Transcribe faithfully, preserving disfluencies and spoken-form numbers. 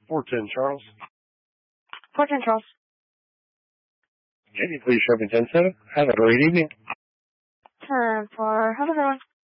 four ten Charles. four ten Charles. Can you please show me ten seven? Have a great evening. Time for, how's it going?